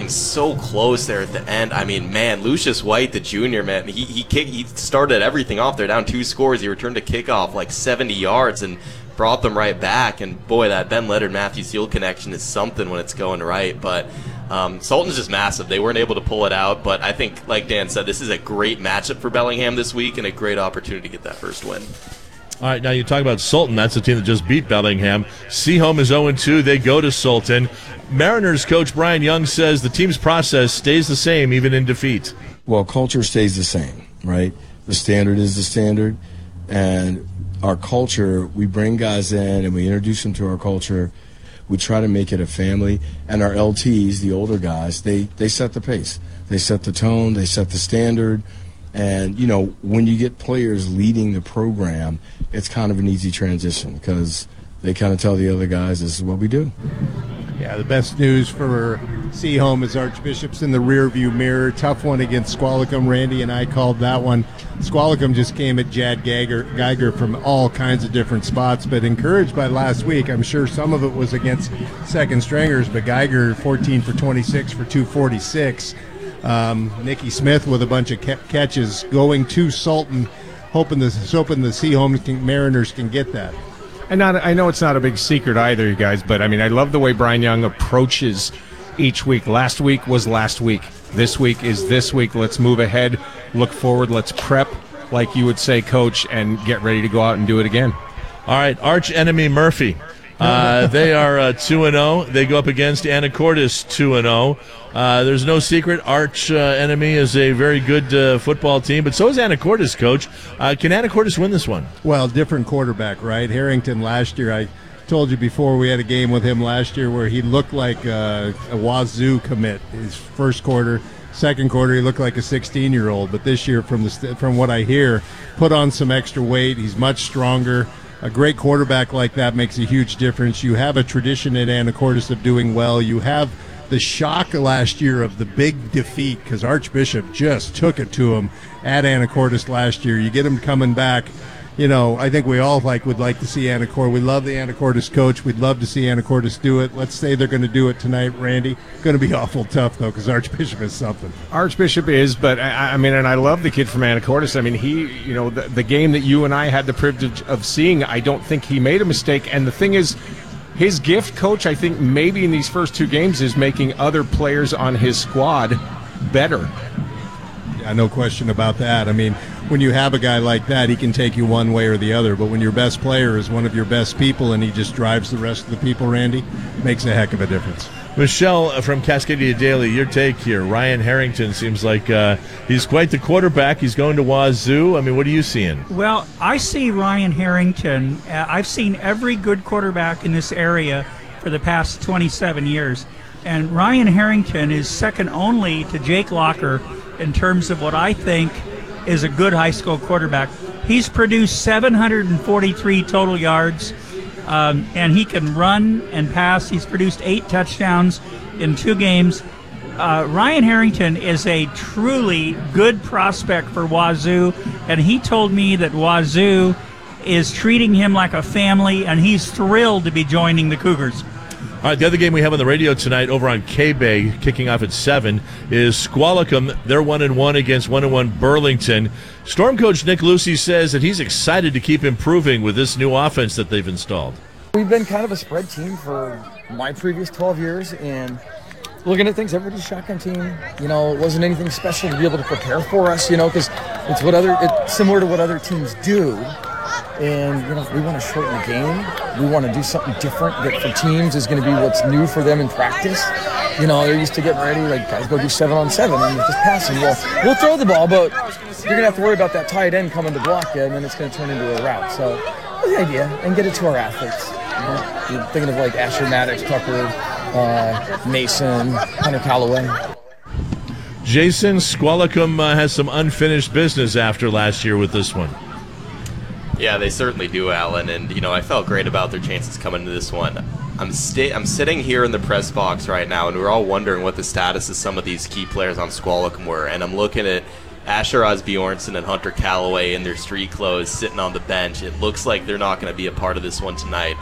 came so close there at the end. I mean, man, Lucius White, the junior, man, he started everything off. They're down 2 scores. He returned a kickoff like 70 yards and brought them right back. And boy, that Ben Leonard-Matthew Seal connection is something when it's going right. But Sultan's just massive. They weren't able to pull it out. But I think, like Dan said, this is a great matchup for Bellingham this week and a great opportunity to get that first win. All right, now you talk about Sultan. That's the team that just beat Bellingham. Seaholm is 0-2. They go to Sultan. Mariners coach Brian Young says the team's process stays the same even in defeat. Well, culture stays the same, right? The standard is the standard. And our culture, we bring guys in and we introduce them to our culture. We try to make it a family. And our LTs, the older guys, they set the pace. They set the tone. They set the standard. And, you know, when you get players leading the program, it's kind of an easy transition because they kind of tell the other guys this is what we do. Yeah, the best news for Seaholm is Archbishop's in the rearview mirror. Tough one against Squalicum. Randy and I called that one. Squalicum just came at Jad Geiger from all kinds of different spots, but encouraged by last week. I'm sure some of it was against second stringers, but Geiger 14 for 26 for 246. Nicky Smith with a bunch of catches going to Sultan, hoping the Seaholm Mariners can get that. And I know it's not a big secret either, you guys, but I mean, I love the way Brian Young approaches each week. Last week was last week. This week is this week. Let's move ahead, look forward, let's prep, like you would say, Coach, and get ready to go out and do it again. All right, arch enemy Murphy. They are 2-0. They go up against Anacortes 2-0. There's no secret. Arch enemy is a very good football team, but so is Anacortes, Coach. Can Anacortes win this one? Well, different quarterback, right? Harrington last year, I told you before, we had a game with him last year where he looked like a Wazoo commit his first quarter. Second quarter, he looked like a 16-year-old, but this year, from what I hear, put on some extra weight. He's much stronger. A great quarterback like that makes a huge difference. You have a tradition at Anacortes of doing well. You have the shock last year of the big defeat because Archbishop just took it to him at Anacortes last year. You get him coming back. You know, I think we all would like to see Anacortes. We love the Anacortes coach. We'd love to see Anacortes do it. Let's say they're going to do it tonight, Randy. Going to be awful tough, though, because Archbishop is something. Archbishop is, but I mean, and I love the kid from Anacortes. I mean, the game that you and I had the privilege of seeing, I don't think he made a mistake. And the thing is, his gift, Coach, I think maybe in these first 2 games is making other players on his squad better. Yeah, no question about that. I mean, when you have a guy like that, he can take you one way or the other. But when your best player is one of your best people and he just drives the rest of the people, Randy, makes a heck of a difference. Michelle from Cascadia Daily, your take here. Ryan Harrington seems like he's quite the quarterback. He's going to Wazoo. I mean, what are you seeing? Well, I see Ryan Harrington. I've seen every good quarterback in this area for the past 27 years. And Ryan Harrington is second only to Jake Locker in terms of what I think is a good high school quarterback. He's produced 743 total yards, and he can run and pass. He's produced 8 touchdowns in 2 games. Ryan Harrington is a truly good prospect for Wazoo, and he told me that Wazoo is treating him like a family, and he's thrilled to be joining the Cougars. All right, the other game we have on the radio tonight over on K-Bay, kicking off at 7, is Squalicum. They're 1-1 against 1-1 Burlington. Storm coach Nick Lucy says that he's excited to keep improving with this new offense that they've installed. We've been kind of a spread team for my previous 12 years, and looking at things, everybody's a shotgun team. You know, it wasn't anything special to be able to prepare for us, you know, because it's similar to what other teams do. And, you know, we want to shorten the game. We want to do something different that for teams is going to be what's new for them in practice. You know, they're used to getting ready, like, guys go do 7-on-7 and just passing. Well, we'll throw the ball, but you're going to have to worry about that tight end coming to block you, and then it's going to turn into a route. So that's the idea, and get it to our athletes. You know, you're thinking of, like, Asher Maddox, Tucker, Mason, Hunter Callaway. Jason, Squalicum has some unfinished business after last year with this one. Yeah, they certainly do, Alan, and you know, I felt great about their chances coming into this one. I'm sitting here in the press box right now, and we're all wondering what the status of some of these key players on Squalicum were, and I'm looking at Asher Osbjornson and Hunter Callaway in their street clothes sitting on the bench. It looks like they're not going to be a part of this one tonight.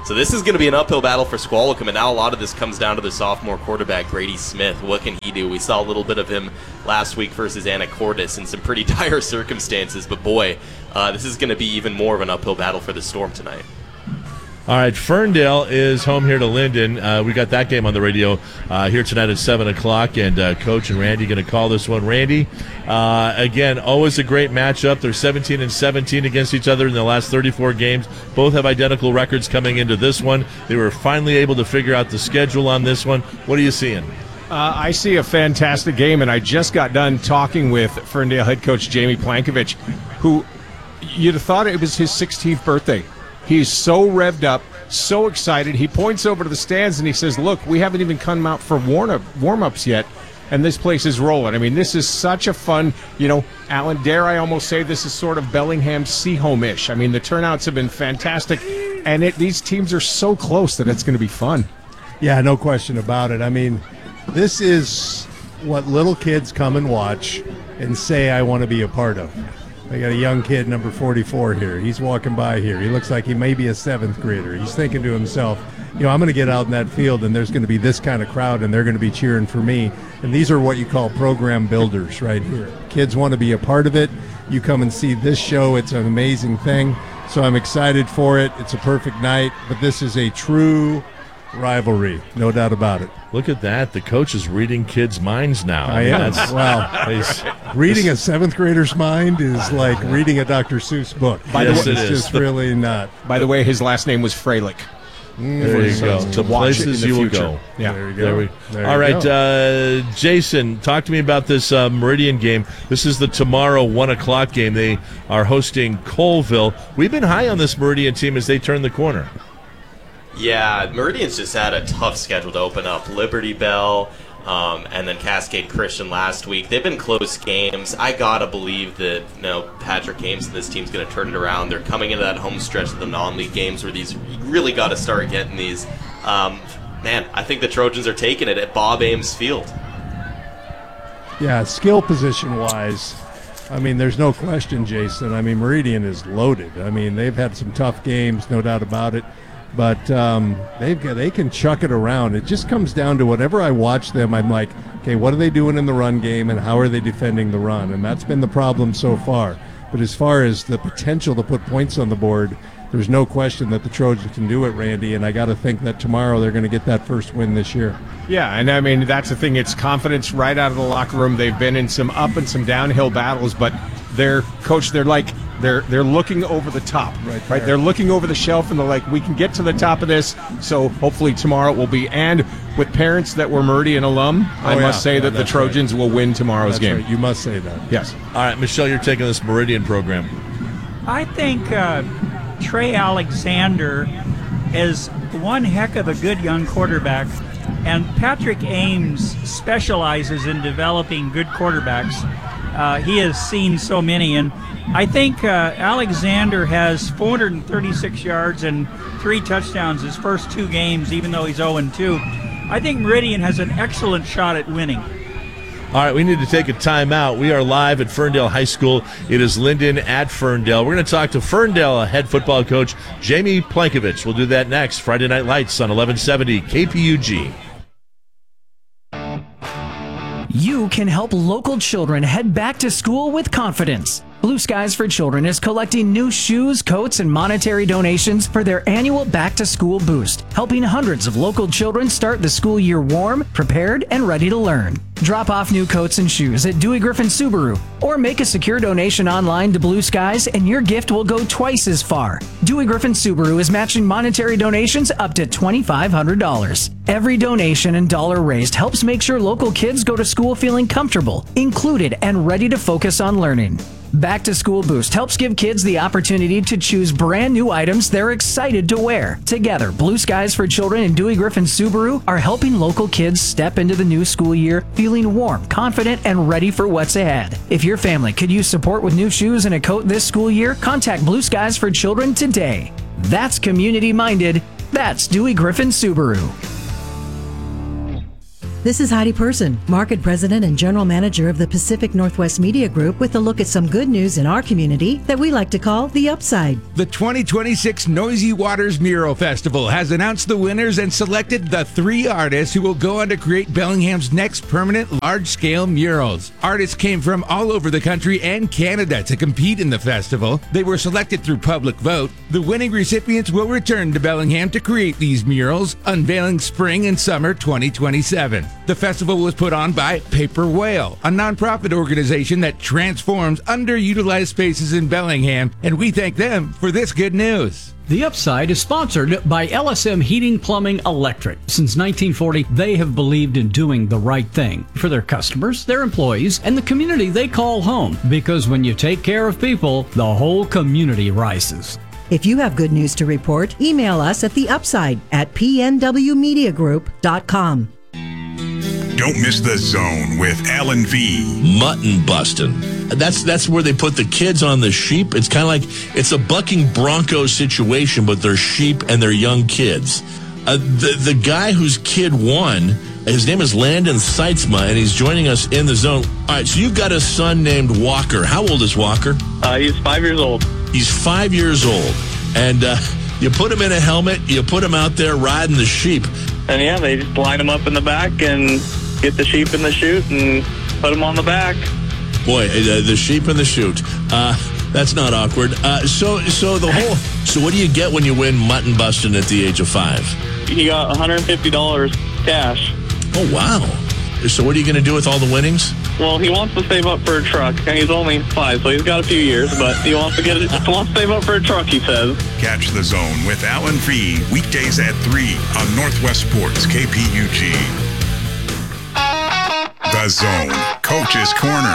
So this is going to be an uphill battle for Squalicum, and now a lot of this comes down to the sophomore quarterback, Grady Smith. What can he do? We saw a little bit of him last week versus Anacortes in some pretty dire circumstances, but boy, this is going to be even more of an uphill battle for the Storm tonight. All right, Ferndale is home here to Linden. We got that game on the radio here tonight at 7 o'clock, and Coach and Randy going to call this one. Randy, again, always a great matchup. They're 17-17 against each other in the last 34 games. Both have identical records coming into this one. They were finally able to figure out the schedule on this one. What are you seeing? I see a fantastic game, and I just got done talking with Ferndale head coach Jamie Plankovich, who you'd have thought it was his 16th birthday. He's so revved up, so excited. He points over to the stands and he says, look, we haven't even come out for warm-ups yet, and this place is rolling. I mean, this is such a fun, Alan, dare I almost say this is sort of Bellingham Seaholm-ish. I mean, the turnouts have been fantastic, and these teams are so close that it's going to be fun. Yeah, no question about it. I mean, this is what little kids come and watch and say, I want to be a part of. I got a young kid, number 44 here. He's walking by here. He looks like he may be a 7th grader. He's thinking to himself, I'm going to get out in that field, and there's going to be this kind of crowd, and they're going to be cheering for me. And these are what you call program builders right here. Kids want to be a part of it. You come and see this show. It's an amazing thing. So I'm excited for it. It's a perfect night. But this is a true rivalry, no doubt about it. Look at that. The coach is reading kids' minds now. I am. Reading a 7th grader's mind is like reading a Dr. Seuss book. Yes, it it's is. just really not. By the way, his last name was Freilich. There you go. To The watch places it in the you will future. go. Yeah. There you go. All right, Jason, talk to me about this Meridian game. This is the tomorrow 1 o'clock game. They are hosting Colville. We've been high on this Meridian team as they turn the corner. Yeah, Meridian's just had a tough schedule to open up. Liberty Bell, and then Cascade Christian last week. They've been close games. I gotta believe that Patrick Ames and this team's gonna turn it around. They're coming into that home stretch of the non-league games where you really got to start getting these. I think the Trojans are taking it at Bob Ames Field. Yeah, skill position-wise, I mean, there's no question, Jason. I mean, Meridian is loaded. I mean, they've had some tough games, no doubt about it. But they can chuck it around. It just comes down to whenever I watch them, I'm like, okay, what are they doing in the run game and how are they defending the run? And that's been the problem so far. But as far as the potential to put points on the board, there's no question that the Trojans can do it, Randy, and I got to think that tomorrow they're going to get that first win this year. Yeah, and I mean, that's the thing. It's confidence right out of the locker room. They've been in some up and some downhill battles, but they're looking over the top, right? They're looking over the shelf, and they're like, we can get to the top of this, so hopefully tomorrow it will be. And with parents that were Meridian alum, I must say that the Trojans will win tomorrow's game. Right. You must say that. Yes. All right, Michelle, you're taking this Meridian program. I think Trey Alexander is one heck of a good young quarterback, and Patrick Ames specializes in developing good quarterbacks. He has seen so many, and I think Alexander has 436 yards and 3 touchdowns his first 2 games, even though he's 0-2. I think Meridian has an excellent shot at winning. All right, we need to take a timeout. We are live at Ferndale High School. It is Linden at Ferndale. We're going to talk to Ferndale head football coach Jamie Plankovich. We'll do that next. Friday Night Lights on 1170 KPUG. You can help local children head back to school with confidence. Blue Skies for Children is collecting new shoes, coats, and monetary donations for their annual Back to School Boost, helping hundreds of local children start the school year warm, prepared, and ready to learn. Drop off new coats and shoes at Dewey Griffin Subaru, or make a secure donation online to Blue Skies and your gift will go twice as far. Dewey Griffin Subaru is matching monetary donations up to $2,500. Every donation and dollar raised helps make sure local kids go to school feeling comfortable, included, and ready to focus on learning. Back to School Boost helps give kids the opportunity to choose brand new items they're excited to wear. Together, Blue Skies for Children and Dewey Griffin Subaru are helping local kids step into the new school year feeling warm, confident, and ready for what's ahead. If your family could use support with new shoes and a coat this school year, contact Blue Skies for Children today. That's community-minded. That's Dewey Griffin Subaru. This is Heidi Person, Market President and General Manager of the Pacific Northwest Media Group, with a look at some good news in our community that we like to call the upside. The 2026 Noisy Waters Mural Festival has announced the winners and selected the 3 artists who will go on to create Bellingham's next permanent large-scale murals. Artists came from all over the country and Canada to compete in the festival. They were selected through public vote. The winning recipients will return to Bellingham to create these murals, unveiling spring and summer 2027. The festival was put on by Paper Whale, a nonprofit organization that transforms underutilized spaces in Bellingham, and we thank them for this good news. The Upside is sponsored by LSM Heating, Plumbing, Electric. Since 1940, they have believed in doing the right thing for their customers, their employees, and the community they call home. Because when you take care of people, the whole community rises. If you have good news to report, email us at theupside@pnwmediagroup.com. Don't miss The Zone with Alan V. Mutton busting. That's where they put the kids on the sheep. It's kind of like it's a bucking bronco situation, but they're sheep and they're young kids. The guy whose kid won, his name is Landon Seitzma, and he's joining us in The Zone. All right, so you've got a son named Walker. How old is Walker? He's 5 years old. He's 5 years old. And you put him in a helmet, you put him out there riding the sheep. And yeah, they just line him up in the back and get the sheep in the chute and put them on the back. Boy, the sheep in the chute. That's not awkward. So what do you get when you win mutton busting at the age of 5? You got $150 cash. Oh, wow. So what are you going to do with all the winnings? Well, he wants to save up for a truck, and he's only 5, so he's got a few years, but he wants to save up for a truck, he says. Catch The Zone with Alan V. weekdays at 3 on Northwest Sports KPUG. The Zone, Coach's Corner.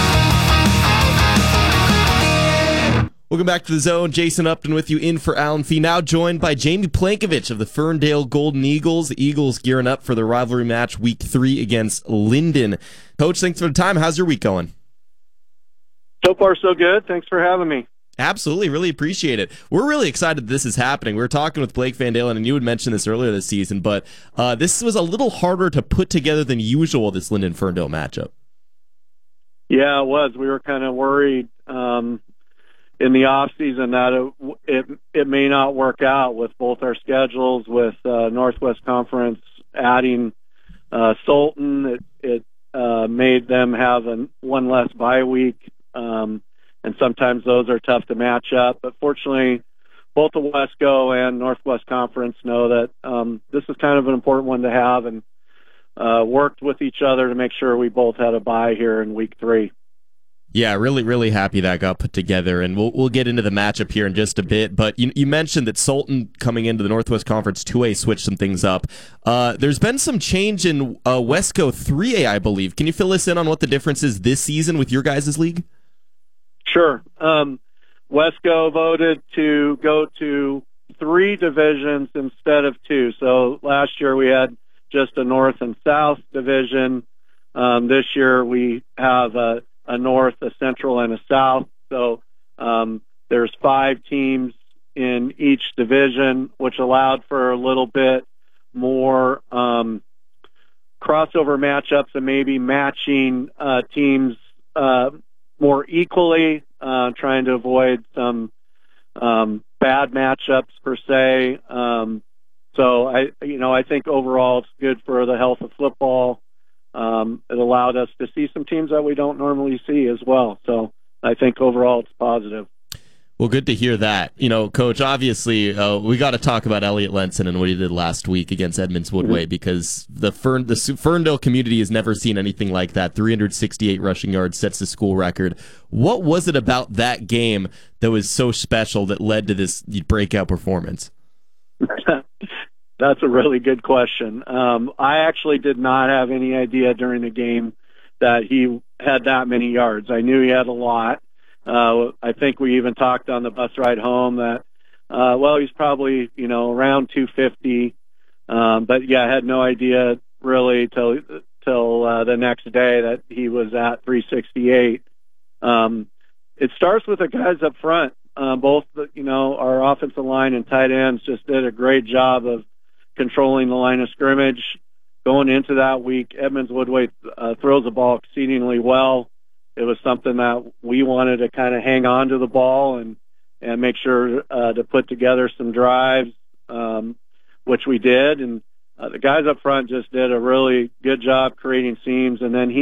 Welcome back to The Zone. Jason Upton with you in for Alan Fee. Now joined by Jamie Plankovich of the Ferndale Golden Eagles. The Eagles gearing up for the rivalry match week 3 against Linden. Coach, thanks for the time. How's your week going? So far, so good. Thanks for having me. Absolutely. Really appreciate it. We're really excited this is happening. We were talking with Blake Van Dalen, and you had mentioned this earlier this season, but this was a little harder to put together than usual, this Linden-Ferndale matchup. Yeah, it was. We were kind of worried in the off season that it may not work out with both our schedules, with Northwest Conference adding Sultan. It made them have one less bye week, and sometimes those are tough to match up. But fortunately, both the Wesco and Northwest Conference know that this is kind of an important one to have, and worked with each other to make sure we both had a bye here in week 3. Yeah, really, really happy that got put together, and we'll get into the matchup here in just a bit. But you mentioned that Sultan coming into the Northwest Conference 2A switched some things up. There's been some change in Wesco 3A, I believe. Can you fill us in on what the difference is this season with your guys' league? Sure. Wesco voted to go to 3 divisions instead of 2. So last year we had just a North and South division. This year we have a North, a Central, and a South. So there's 5 teams in each division, which allowed for a little bit more crossover matchups and maybe matching teams more equally, trying to avoid some bad matchups per se. So I think overall it's good for the health of football. It allowed us to see some teams that we don't normally see as well. So I think overall it's positive. Well, good to hear that. Coach, obviously, we got to talk about Elliot Lenson and what he did last week against Edmonds Woodway, because the Ferndale community has never seen anything like that. 368 rushing yards sets the school record. What was it about that game that was so special that led to this breakout performance? That's a really good question. I actually did not have any idea during the game that he had that many yards. I knew he had a lot. I think we even talked on the bus ride home that, he's probably, around 250. But yeah, I had no idea really till the next day that he was at 368. It starts with the guys up front. Both, our offensive line and tight ends just did a great job of controlling the line of scrimmage. going into that week, Edmonds Woodway throws the ball exceedingly well. It was something that we wanted to kind of hang on to the ball and make sure to put together some drives, which we did. And the guys up front just did a really good job creating seams. And then